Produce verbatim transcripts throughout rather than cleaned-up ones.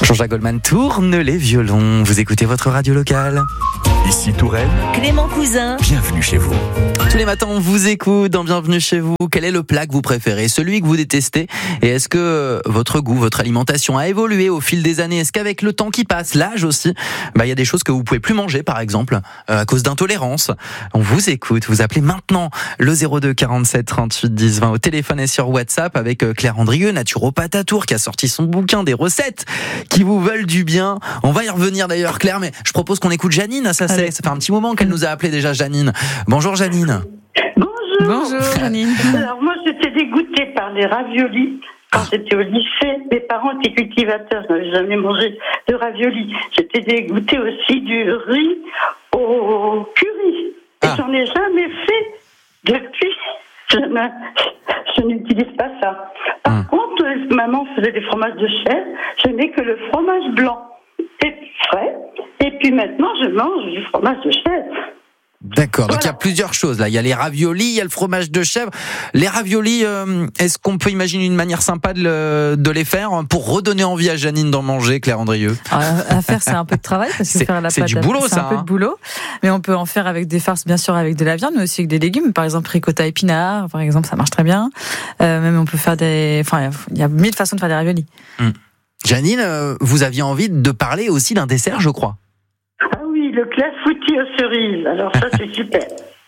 Jean-Jacques Goldman tourne les violons. Vous écoutez votre radio locale. Ici Touraine. Clément Cousin. Bienvenue chez vous. Tous les matins, on vous écoute dans Bienvenue chez vous. Quel est le plat que vous préférez, celui que vous détestez? Et est-ce que votre goût, votre alimentation a évolué au fil des années? Est-ce qu'avec le temps qui passe, l'âge aussi, bah, il y a des choses que vous pouvez plus manger, par exemple, euh, à cause d'intolérance? On vous écoute. Vous appelez maintenant le zéro deux quarante-sept trente-huit dix vingt au téléphone et sur WhatsApp avec Claire Andrieux, naturopathe à Tours, qui a sorti son bouquin des recettes qui vous veulent du bien. On va y revenir d'ailleurs, Claire, mais je propose qu'on écoute Janine. Ça, c'est, ça fait un petit moment qu'elle nous a appelé déjà, Janine. Bonjour Janine. Bonjour. Bonjour Janine. Alors moi j'étais dégoûtée par les raviolis. Quand j'étais au lycée, mes parents étaient cultivateurs, je n'avais jamais mangé de raviolis. J'étais dégoûtée aussi du riz au curry. Et ah. j'en ai jamais fait depuis. Je, ne, je n'utilise pas ça. Par hum. contre, maman faisait des fromages de chèvre. Je n'ai que le fromage blanc et frais. Et puis maintenant, je mange du fromage de chèvre. D'accord, donc voilà. Il y a plusieurs choses là. Il y a les raviolis, il y a le fromage de chèvre. Les raviolis, euh, est-ce qu'on peut imaginer une manière sympa de, le, de les faire pour redonner envie à Janine d'en manger, Claire Andrieux? Alors, à faire, c'est un peu de travail parce que c'est, faire la c'est pâte, du boulot, c'est ça, un peu hein. de boulot. Mais on peut en faire avec des farces, bien sûr, avec de la viande, mais aussi avec des légumes. Par exemple, ricotta épinard, par exemple, ça marche très bien. Euh, même on peut faire des, enfin, il y a mille façons de faire des raviolis. Hum. Janine, euh, vous aviez envie de parler aussi d'un dessert, je crois. Le clafoutis aux cerises, alors ça c'est super.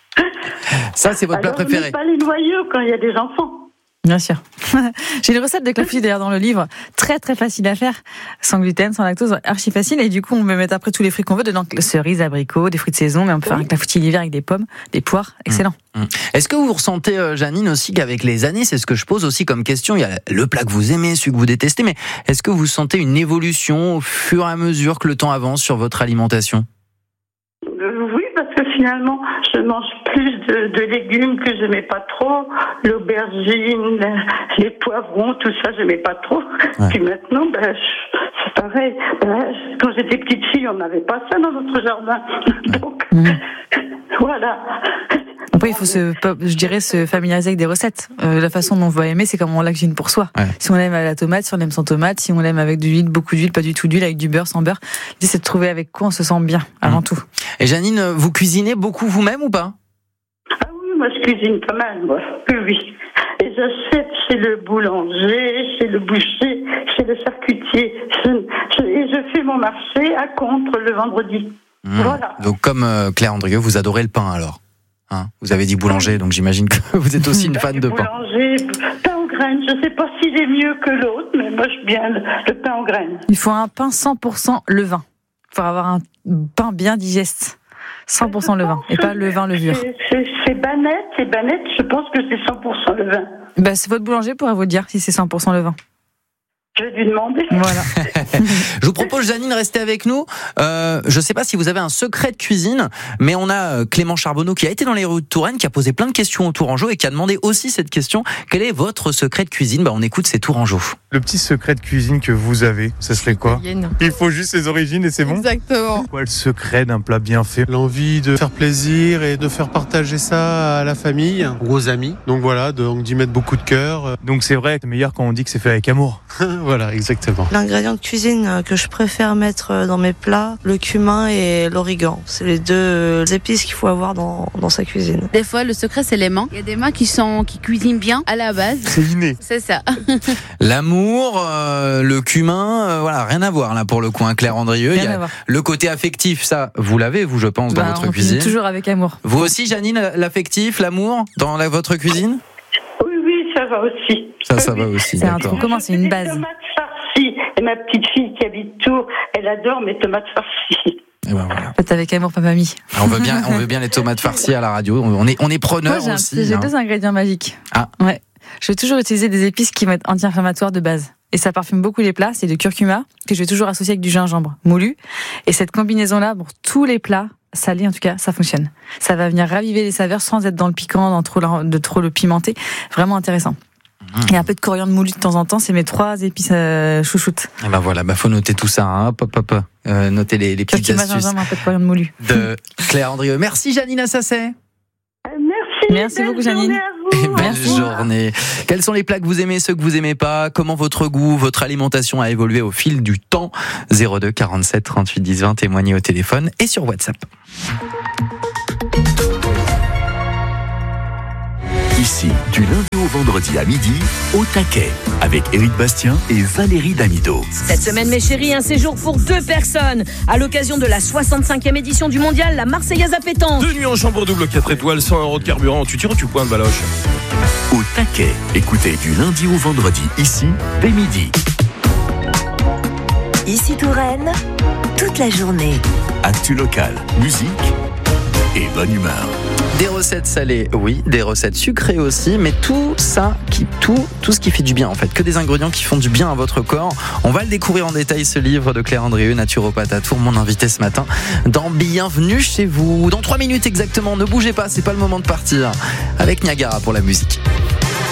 Ça c'est votre alors, plat préféré. Pas les noyaux quand il y a des enfants. Bien sûr. J'ai une recette de clafoutis d'ailleurs dans le livre, très très facile à faire, sans gluten, sans lactose, archi facile. Et du coup on peut mettre après tous les fruits qu'on veut dedans, cerises, abricots, des fruits de saison, mais on peut oui. faire un clafoutis l'hiver avec des pommes, des poires, excellent. Mmh. Mmh. Est-ce que vous ressentez, Janine, aussi qu'avec les années, c'est ce que je pose aussi comme question, il y a le plat que vous aimez, celui que vous détestez, mais est-ce que vous sentez une évolution au fur et à mesure que le temps avance sur votre alimentation? Oui, parce que finalement, je mange plus de, de légumes que je n'aimais pas trop. L'aubergine, les poivrons, tout ça, je n'aimais pas trop. Ouais. Puis maintenant, ben, c'est pareil. Ben, quand j'étais petite fille, on n'avait pas ça dans notre jardin. Donc, mmh. voilà. Après, il faut se, je dirais, se familiariser avec des recettes. Euh, la façon dont on va aimer, c'est comme on la cuisine pour soi. Ouais. Si on l'aime à la tomate, si on l'aime sans tomate, si on l'aime avec de l'huile, beaucoup d'huile, pas du tout d'huile, avec du beurre, sans beurre. L'idée, c'est de trouver avec quoi on se sent bien, avant mmh. tout. Et Janine, vous cuisinez beaucoup vous-même ou pas? Ah oui, moi je cuisine pas mal, moi. Oui, oui. Et j'achète chez le boulanger, chez le boucher, chez le charcutier. Je, je, et je fais mon marché à Contre le vendredi. Mmh. Voilà. Donc comme euh, Claire Andrieux, vous adorez le pain alors? Hein, vous avez dit boulanger, donc j'imagine que vous êtes aussi une fan de pain. Boulanger, pain aux graines. Je ne sais pas s'il est mieux que l'autre, mais moi je bien le, le pain aux graines. Il faut un pain cent pour cent levain pour avoir un pain bien digeste. cent pour cent levain et pas levain levure. C'est, c'est, c'est Banette, c'est Banette. Je pense que c'est cent pour cent levain. Bah, c'est votre boulanger pourra vous dire si c'est cent pour cent levain. Je vais lui demander. Voilà. Je vous propose, Janine, restez avec nous. Euh, je ne sais pas si vous avez un secret de cuisine, mais on a Clément Charbonneau qui a été dans les rues de Touraine, qui a posé plein de questions aux Tourangeaux et qui a demandé aussi cette question. Quel est votre secret de cuisine? Bah, on écoute ces Tourangeaux. Le petit secret de cuisine que vous avez, ça serait quoi? Italienne. Il faut juste ses origines et c'est bon? Exactement. Quoi le secret d'un plat bien fait? L'envie de faire plaisir et de faire partager ça à la famille, aux amis. Donc voilà, donc d'y mettre beaucoup de cœur. Donc c'est vrai, c'est meilleur quand on dit que c'est fait avec amour. Voilà, exactement. L'ingrédient de cuisine que je préfère mettre dans mes plats, le cumin et l'origan. C'est les deux épices qu'il faut avoir dans, dans sa cuisine. Des fois, le secret, c'est les mains. Il y a des mains qui sont qui cuisinent bien à la base. C'est inné. C'est ça. L'amour, euh, le cumin, euh, voilà, rien à voir là pour le coup, hein, Claire Andrieux. Rien Il y a le côté affectif, ça, vous l'avez, vous, je pense, dans bah, votre on cuisine. Toujours avec amour. Vous aussi, Janine, l'affectif, l'amour, dans la, votre cuisine? Oui, oui, ça va aussi. Ça, ça va aussi. C'est un truc commun, c'est une base. Et ma petite fille qui habite Tours, elle adore mes tomates farcies. Et ben voilà. Faites avec amour, pas mamie. On veut bien, on veut bien les tomates farcies à la radio. On est, on est preneurs Moi, j'ai aussi. J'ai hein. deux ingrédients magiques. Ah. Ouais. Je vais toujours utiliser des épices qui vont être anti-inflammatoires de base. Et ça parfume beaucoup les plats. C'est du curcuma que je vais toujours associer avec du gingembre moulu. Et cette combinaison-là, pour tous les plats salés, en tout cas, ça fonctionne. Ça va venir raviver les saveurs sans être dans le piquant, dans trop, de trop le pimenté. Vraiment intéressant. Et un peu de coriandre moulu de temps en temps, c'est mes trois épices euh, chouchoutes. Et ben voilà, bah faut noter tout ça, hein. Hop, hop, hop. Euh, notez les, les petites Curcuma, astuces. gingembre, un peu de coriandre moulu. De Claire Andrieux. Merci Janine Assasset. Merci. Merci beaucoup Janine. Belle Merci. journée. Quels sont les plats que vous aimez, ceux que vous aimez pas? Comment votre goût, votre alimentation a évolué au fil du temps? zéro deux quarante-sept trente-huit dix vingt, témoignez au téléphone et sur WhatsApp. Ici, du lundi au vendredi à midi, au taquet, avec Éric Bastien et Valérie Damido. Cette semaine, mes chéris, un séjour pour deux personnes. À l'occasion de la soixante-cinquième édition du mondial, la Marseillaise à pétanque. Deux nuits en chambre double, quatre étoiles, cent euros de carburant. Tu tires ou tu pointes, Valoche? Au taquet, écoutez du lundi au vendredi, ici, dès midi. Ici Touraine, toute la journée. Actu local, musique et bonne humeur. Des recettes salées, oui, des recettes sucrées aussi, mais tout ça, qui, tout, tout ce qui fait du bien en fait, que des ingrédients qui font du bien à votre corps. On va le découvrir en détail, ce livre de Claire Andrieux, naturopathe à Tours, mon invité ce matin dans Bienvenue chez vous. Dans trois minutes exactement, ne bougez pas, c'est pas le moment de partir. Avec Niagara pour la musique.